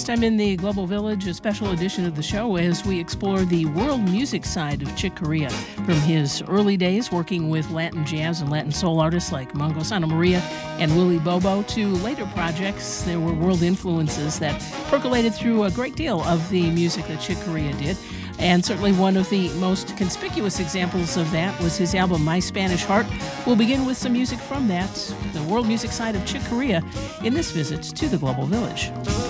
time in the Global Village, a special edition of the show as we explore the world music side of Chick Corea. From his early days working with Latin jazz and Latin soul artists like Mongo Santa Maria and Willie Bobo to later projects, there were world influences that percolated through a great deal of the music that Chick Corea did. And certainly one of the most conspicuous examples of that was his album My Spanish Heart. We'll begin with some music from that, the world music side of Chick Corea, in this visit to the Global Village.